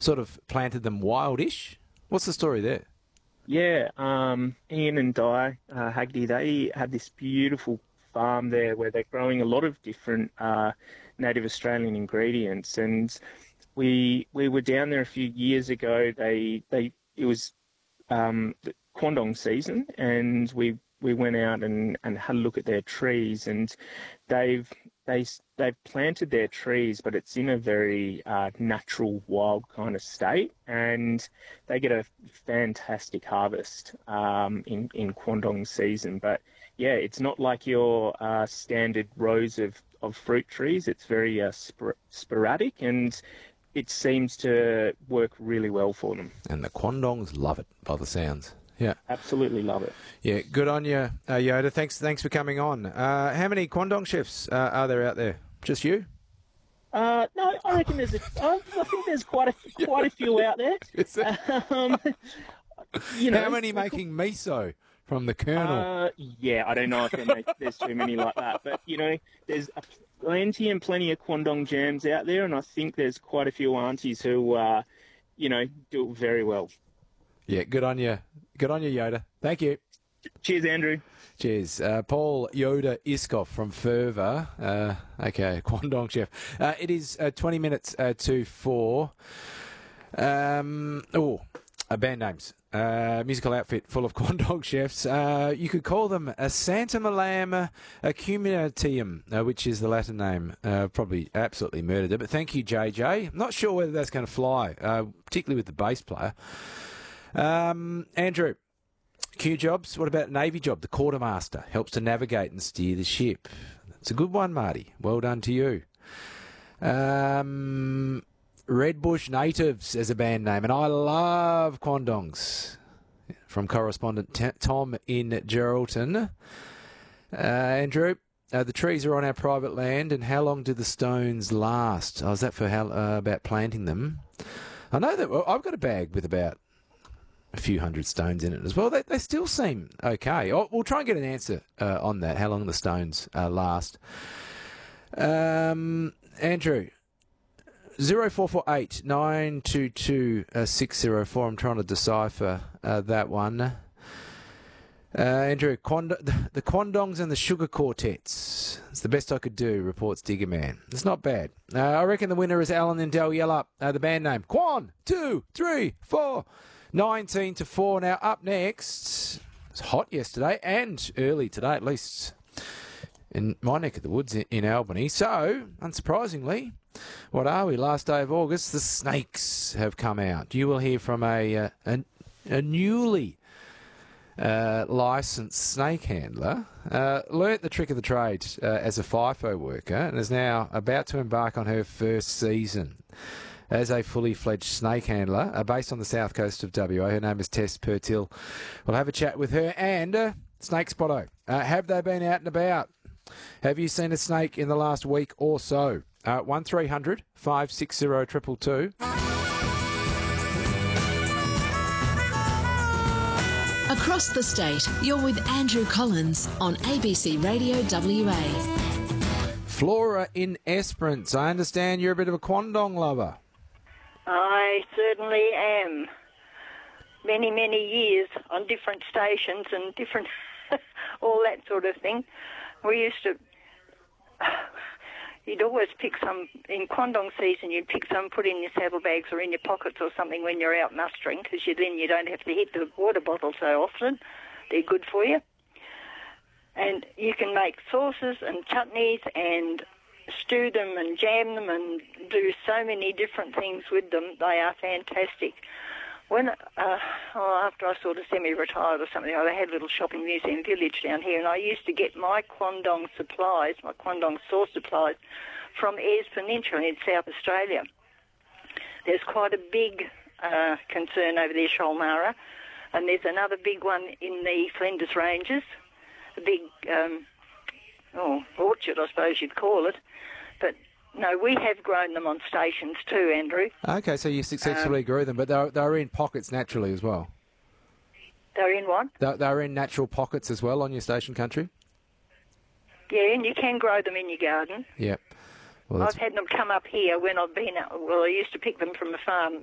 sort of planted them wildish. What's the story there? Yeah, Ian and Di Haggerty, they have this beautiful farm there where they're growing a lot of different native Australian ingredients. And we were down there a few years ago. It was the Quandong season, and we went out and had a look at their trees, and they've planted their trees, but it's in a very natural, wild kind of state, and they get a fantastic harvest in Quandong season. But yeah, it's not like your standard rows of fruit trees. It's very sporadic, and it seems to work really well for them. And the Quandongs love it, by the sounds. Yeah, absolutely love it. Yeah, good on you, Yoda. Thanks for coming on. How many Quandong chefs are there out there? Just you? No, I reckon I think there's quite a few out there. How many making miso from the Colonel? Yeah, I don't know if there's too many like that, but there's plenty of Quandong jams out there, and I think there's quite a few aunties who do it very well. Yeah, good on you. Good on you, Yoda. Thank you. Cheers, Andrew. Cheers. Paul Yoda Iskoff from Fervour. Okay, Quandong chef. It is 20 minutes to 4. Band names. Musical outfit full of Quandong chefs. You could call them a Santa Malam Accumulatium, which is the Latin name. Probably absolutely murdered it. But thank you, JJ. I'm not sure whether that's going to fly, particularly with the bass player. Andrew, Q jobs. What about Navy job? The quartermaster helps to navigate and steer the ship. It's a good one, Marty. Well done to you. Red Bush Natives as a band name, and I love Quandongs. From correspondent Tom in Geraldton. Andrew, the trees are on our private land, and how long do the stones last? Oh, is that for about planting them? I know that I've got a bag with about a few hundred stones in it as well. They still seem okay. We'll try and get an answer on that, how long the stones last. Andrew, 0448 922 604. I'm trying to decipher that one. Andrew, the Quandongs and the Sugar Quartets. It's the best I could do, reports Digger Man. It's not bad. I reckon the winner is Alan and Del Yellup. The band name, Quan, 2, 3, 4. 19 to 4. Now up next, it's hot yesterday and early today at least in my neck of the woods in Albany. So, unsurprisingly, what are we? Last day of August, the Snakes have come out. You will hear from a newly licensed snake handler, learnt the trick of the trade as a FIFO worker and is now about to embark on her first season as a fully fledged snake handler based on the south coast of WA. Her name is Tess Pertil. We'll have a chat with her and Snake Spotto. Have they been out and about? Have you seen a snake in the last week or so? 1300 560 222. Across the state, you're with Andrew Collins on ABC Radio WA. Flora in Esperance, I understand you're a bit of a Quandong lover. I certainly am. Many, many years on different stations and different, all that sort of thing. We used to, you'd always pick some, in Quandong season, you'd pick some, put in your saddlebags or in your pockets or something when you're out mustering, because then you don't have to hit the water bottle so often. They're good for you. And you can make sauces and chutneys and stew them and jam them and do so many different things with them. They are fantastic. When after I sort of semi-retired or something, I had a little shopping museum village down here, and I used to get my Quandong supplies, my Quandong sauce supplies, from Ayers Peninsula in South Australia. There's quite a big concern over there, Sholmara, and there's another big one in the Flinders Ranges, a big orchard, I suppose you'd call it. But no, we have grown them on stations too, Andrew. Okay, so you successfully grew them, but they're in pockets naturally as well. They're in what? They're in natural pockets as well on your station country? Yeah, and you can grow them in your garden. Yep. Well, I've had them come up here when I've been, I used to pick them from a farm